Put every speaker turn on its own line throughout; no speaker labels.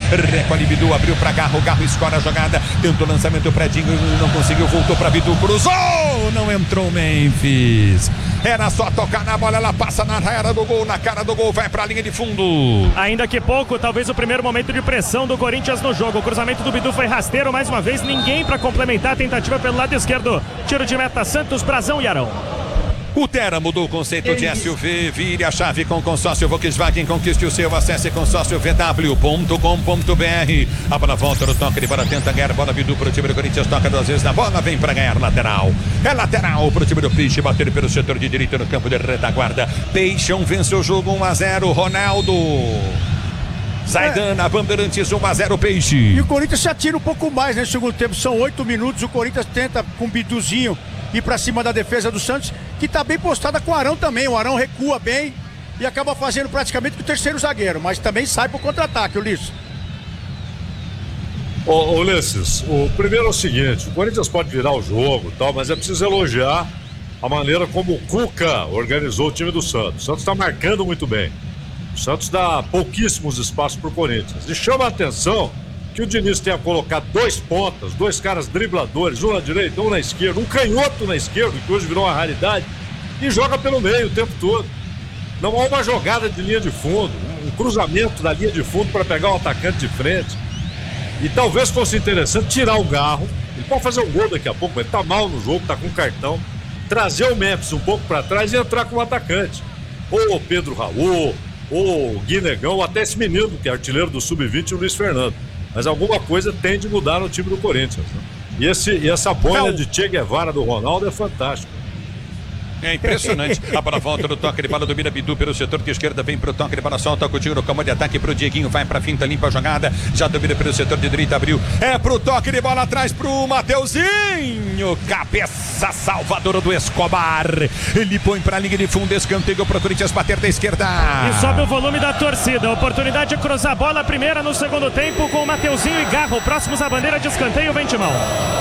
recolhe Bidu, abriu pra Garro, Garro escora a jogada, tentou o lançamento pra Dinho, não conseguiu, voltou pra Bidu, cruzou, não entrou Memphis. Era só tocar na bola, ela passa na área do gol, na cara do gol, vai pra linha de fundo.
Ainda que pouco, talvez o primeiro momento de pressão do Corinthians no jogo. O cruzamento do Bidu foi rasteiro, mais uma vez, ninguém pra complementar a tentativa pelo lado esquerdo. Tiro de meta, Santos, Brazão e Arão.
O Tera mudou o conceito de SUV, vire a chave com consórcio Volkswagen, conquiste o seu, acesse consórciovw.com.br. A bola volta no toque de bola, tenta ganhar bola, Bidu pro time do Corinthians, toca 2 vezes na bola, vem pra ganhar lateral. É lateral pro time do Peixe, bater pelo setor de direita no campo de retaguarda. Peixão vence o jogo 1-0, Ronaldo. Zaidan, na Bandeirantes, 1-0 Peixe.
E o Corinthians se atira um pouco mais nesse segundo tempo, são 8 minutos, o Corinthians tenta com o Biduzinho ir pra cima da defesa do Santos, que tá bem postada com o Arão também. O Arão recua bem e acaba fazendo praticamente o terceiro zagueiro, mas também sai pro contra-ataque, Ulisses.
Ulisses, o primeiro é o seguinte: o Corinthians pode virar o jogo e tal, mas é preciso elogiar a maneira como o Cuca organizou o time do Santos. O Santos tá marcando muito bem. O Santos dá pouquíssimos espaços pro Corinthians. E chama a atenção que o Diniz tenha colocado 2 pontas, 2 caras dribladores, um na direita, um na esquerda, um canhoto na esquerda, que hoje virou uma raridade, e joga pelo meio o tempo todo. Não há uma jogada de linha de fundo, um cruzamento da linha de fundo para pegar o atacante de frente. E talvez fosse interessante tirar o Garro. Ele pode fazer um gol daqui a pouco, mas ele tá mal no jogo, tá com cartão. Trazer o Memphis um pouco para trás e entrar com o atacante. Ou o Pedro Raul, ou o Guinegão, ou até esse menino que é artilheiro do Sub-20, o Luiz Fernando. Mas alguma coisa tem de mudar no time do Corinthians, né? E essa boina de Che Guevara do Ronaldo é fantástica.
É impressionante. A bola volta no toque de bola, domina Bidu pelo setor de esquerda, vem pro toque de bola, solta o Coutinho no campo de ataque pro Dieguinho, vai pra finta, limpa a jogada, já domina pelo setor de direita, abriu, é pro toque de bola atrás pro Mateuzinho, cabeça salvadora do Escobar, ele põe pra linha de fundo, escanteio pro Corinthians bater da esquerda.
E sobe o volume da torcida, oportunidade de cruzar a bola, primeira no segundo tempo com o Mateuzinho e Garro, próximos à bandeira de escanteio, vem Timão.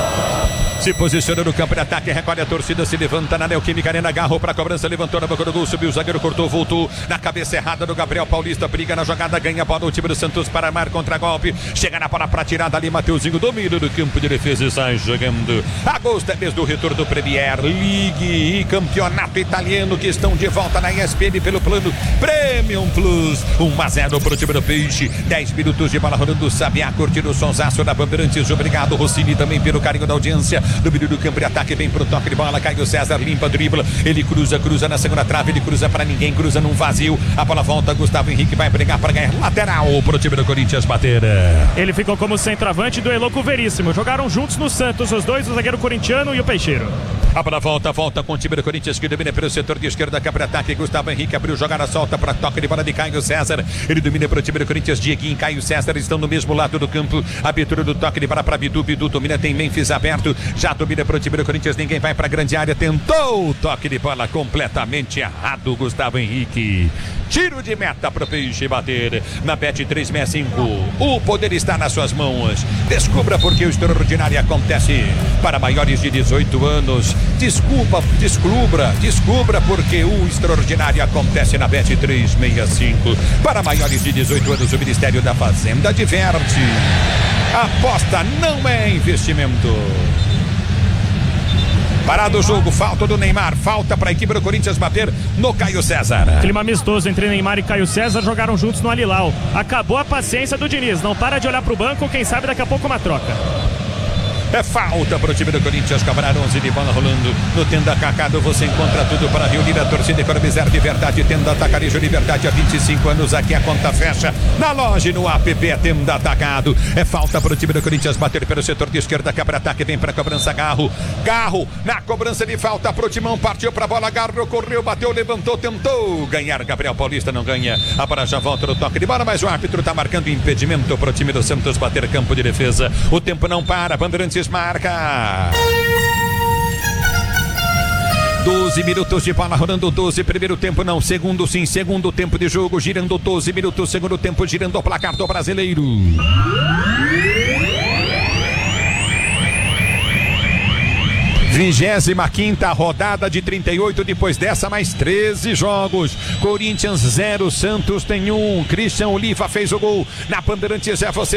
Se posiciona no campo de ataque, recolhe a torcida, se levanta na Neoquímica Arena, Garro pra cobrança, levantou na boca do gol, subiu o zagueiro, cortou, voltou na cabeça errada do Gabriel Paulista, briga na jogada, ganha a bola o time do Santos para armar contra-golpe, chega na bola pra tirada ali, Mateuzinho domina no campo de defesa e sai jogando. Agosto é mês do retorno do Premier League e Campeonato Italiano, que estão de volta na ESPN pelo plano Premium Plus. 1-0 pro time do Peixe, 10 minutos de bola rolando, Sabiá curtindo o sonsaço da Bandeirantes, obrigado Rossini também pelo carinho da audiência. Domínio do campo de ataque, vem pro toque de bola, Caio César limpa, dribla, ele cruza na segunda trave, ele cruza pra ninguém, cruza num vazio, a bola volta, Gustavo Henrique vai brigar pra ganhar lateral pro time do Corinthians bater.
Ele ficou como centroavante do Eloco Veríssimo, jogaram juntos no Santos, os dois, o zagueiro corintiano e o Peixeiro.
A bola volta com o time do Corinthians que domina pelo setor de esquerda, campo de ataque, Gustavo Henrique abriu, jogada solta para toque de bola de Caio César, ele domina para o time do Corinthians, Dieguinho e Caio César estão no mesmo lado do campo, abertura do toque de bola para Bidu, Bidu domina, tem Memphis aberto, já domina para o time do Corinthians, ninguém vai para a grande área, tentou o toque de bola completamente errado, Gustavo Henrique. Tiro de meta para o Peixe bater na Bet365. O poder está nas suas mãos. Descubra porque o extraordinário acontece para maiores de 18 anos. Descubra porque o extraordinário acontece na Bet365. Para maiores de 18 anos, o Ministério da Fazenda adverte. Aposta não é investimento. Parado o jogo, falta do Neymar, falta para a equipe do Corinthians bater no Caio César.
Clima amistoso entre Neymar e Caio César, jogaram juntos no Al-Hilal. Acabou a paciência do Diniz, não para de olhar pro banco, quem sabe daqui a pouco uma troca.
É falta para o time do Corinthians, cobrar 11 de bola rolando. No Tenda Atacado você encontra tudo para reunir a torcida e economizar de verdade. Tenda Atacarejo de verdade há 25 anos, aqui a conta fecha. Na loja e no app é Tenda Atacado. É falta para o time do Corinthians bater pelo setor de esquerda, cabra ataque, vem para a cobrança, Garro. Garro na cobrança de falta pro Timão, partiu para a bola, Garro correu, bateu, levantou, tentou ganhar, Gabriel Paulista não ganha. A bola já volta no toque de bola, mas o árbitro está marcando impedimento para o time do Santos bater campo de defesa. O tempo não para, Bandeirantes marca. 12 minutos de bola rolando, 12, primeiro tempo não, segundo sim, segundo tempo de jogo, girando 12 minutos, segundo tempo, girando o placar do brasileiro. 25ª rodada de 38, depois dessa mais 13 jogos. Corinthians 0, Santos tem 1. Christian Oliva fez o gol na Bandeirantes, é você.